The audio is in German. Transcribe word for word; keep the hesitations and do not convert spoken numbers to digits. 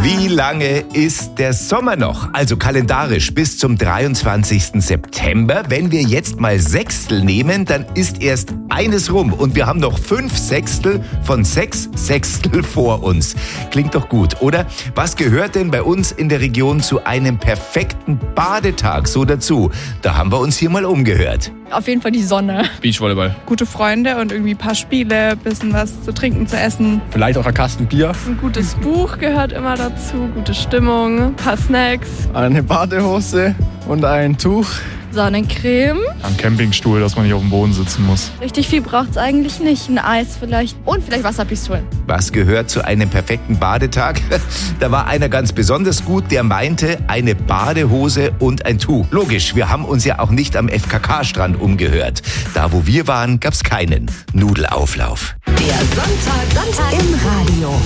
Wie lange ist der Sommer noch? Also kalendarisch bis zum dreiundzwanzigsten September. Wenn wir jetzt mal Sechstel nehmen, dann ist erst eines rum und wir haben noch fünf Sechstel von sechs Sechstel vor uns. Klingt doch gut, oder? Was gehört denn bei uns in der Region zu einem perfekten Badetag so dazu? Da haben wir uns hier mal umgehört. Auf jeden Fall die Sonne. Beachvolleyball. Gute Freunde und irgendwie ein paar Spiele, ein bisschen was zu trinken, zu essen. Vielleicht auch ein Kasten Bier. Ein gutes Buch gehört immer dazu, gute Stimmung, ein paar Snacks. Eine Badehose und ein Tuch. Sonnencreme. Am Campingstuhl, dass man nicht auf dem Boden sitzen muss. Richtig viel braucht es eigentlich nicht. Ein Eis vielleicht. Und vielleicht Wasserpistolen. Was gehört zu einem perfekten Badetag? Da war einer ganz besonders gut, der meinte, eine Badehose und ein Tuch. Logisch, wir haben uns ja auch nicht am F K K-Strand umgehört. Da, wo wir waren, gab's keinen Nudelauflauf. Der Sonntag, Sonntag im Radio.